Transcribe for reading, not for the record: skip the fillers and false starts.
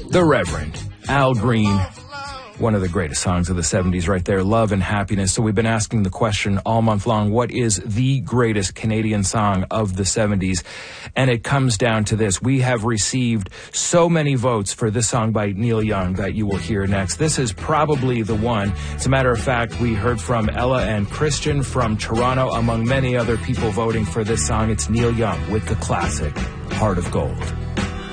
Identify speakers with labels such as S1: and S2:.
S1: the Reverend Al Green. One of the greatest songs of the 70s right there, Love and Happiness. So we've been asking the question all month long, what is the greatest Canadian song of the 70s? And it comes down to this. We have received so many votes for this song by Neil Young that you will hear next. This is probably the one. As a matter of fact, we heard from Ella and Christian from Toronto, among many other people voting for this song. It's Neil Young with the classic Heart of Gold.